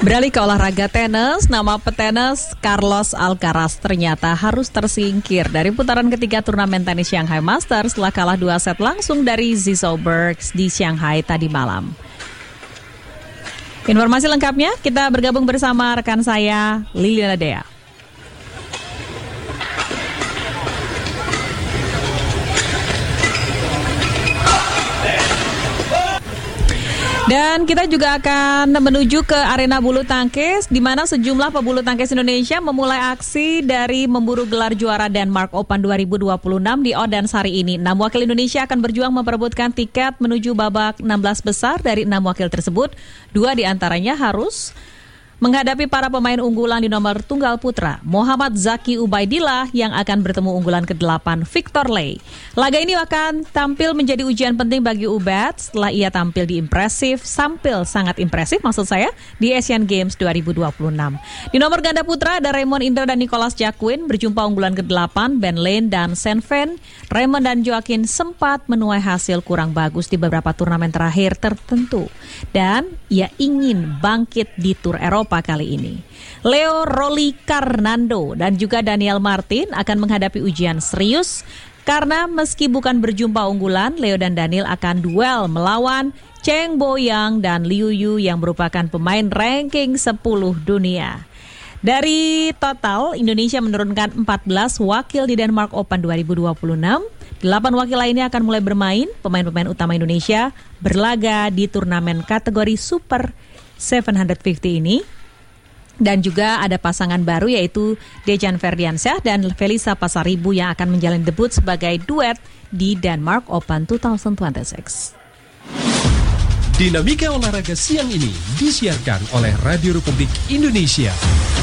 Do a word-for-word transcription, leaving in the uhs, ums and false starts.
Beralih ke olahraga tenis, nama petenis Carlos Alcaraz ternyata harus tersingkir dari putaran ketiga turnamen tenis Shanghai Masters setelah kalah dua set langsung dari Zizo Bergs di Shanghai tadi malam. Informasi lengkapnya kita bergabung bersama rekan saya Liliana Dea. Dan kita juga akan menuju ke arena bulu tangkis di mana sejumlah pebulu tangkis Indonesia memulai aksi dari memburu gelar juara Denmark Open dua ribu dua puluh enam di Odense hari ini. Enam wakil Indonesia akan berjuang memperebutkan tiket menuju babak enam belas besar. Dari enam wakil tersebut, dua diantaranya harus menghadapi para pemain unggulan di nomor tunggal putra, Muhammad Zaki Ubaidillah yang akan bertemu unggulan kedelapan Victor Lay. Laga ini akan tampil menjadi ujian penting bagi Ubed setelah ia tampil di impresif, tampil sangat impresif maksud saya di Asian Games dua ribu dua puluh enam. Di nomor ganda putra ada Raymond Indra dan Nicholas Jacquin berjumpa unggulan kedelapan Ben Lane dan Senven. Raymond dan Joaquin sempat menuai hasil kurang bagus di beberapa turnamen terakhir tertentu dan ia ingin bangkit di Tour Eropa kali ini. Leo Rolly Carnando dan juga Daniel Martin akan menghadapi ujian serius karena meski bukan berjumpa unggulan, Leo dan Daniel akan duel melawan Cheng Boyang dan Liu Yu yang merupakan pemain ranking sepuluh dunia. Dari total, Indonesia menurunkan empat belas wakil di Denmark Open dua ribu dua puluh enam. delapan wakil lainnya akan mulai bermain. Pemain-pemain utama Indonesia berlaga di turnamen kategori Super tujuh lima puluh ini. Dan juga ada pasangan baru yaitu Dejan Ferdiansyah dan Felisa Pasaribu yang akan menjalani debut sebagai duet di Denmark Open dua ribu dua puluh enam. Dinamika olahraga siang ini disiarkan oleh Radio Republik Indonesia.